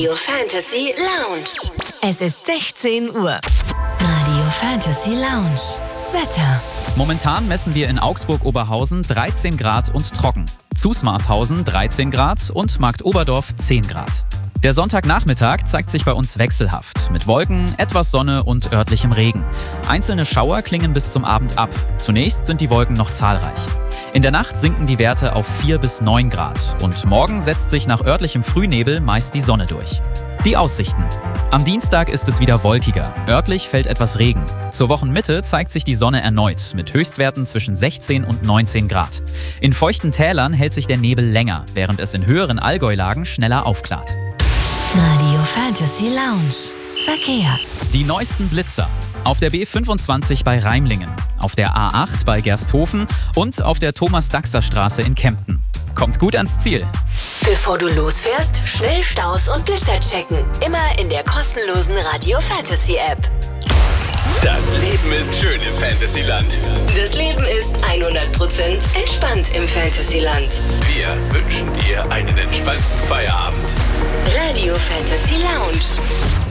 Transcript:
Radio Fantasy Lounge. Es ist 16 Uhr. Radio Fantasy Lounge. Wetter. Momentan messen wir in Augsburg-Oberhausen 13 Grad und trocken. Zusmarshausen 13 Grad und Marktoberdorf 10 Grad. Der Sonntagnachmittag zeigt sich bei uns wechselhaft, mit Wolken, etwas Sonne und örtlichem Regen. Einzelne Schauer klingen bis zum Abend ab. Zunächst sind die Wolken noch zahlreich. In der Nacht sinken die Werte auf 4 bis 9 Grad und morgen setzt sich nach örtlichem Frühnebel meist die Sonne durch. Die Aussichten. Am Dienstag ist es wieder wolkiger, örtlich fällt etwas Regen. Zur Wochenmitte zeigt sich die Sonne erneut mit Höchstwerten zwischen 16 und 19 Grad. In feuchten Tälern hält sich der Nebel länger, während es in höheren Allgäulagen schneller aufklart. Radio Fantasy Lounge. Verkehr. Die neuesten Blitzer. Auf der B25 bei Reimlingen, auf der A8 bei Gersthofen und auf der Thomas-Daxter-Straße in Kempten. Kommt gut ans Ziel. Bevor du losfährst, schnell Staus und Blitzer checken. Immer in der kostenlosen Radio Fantasy App. Das Leben ist schön im Fantasyland. Das Leben ist 100% entspannt im Fantasyland. Wir wünschen dir einen entspannten Feierabend. Radio Fantasy Lounge.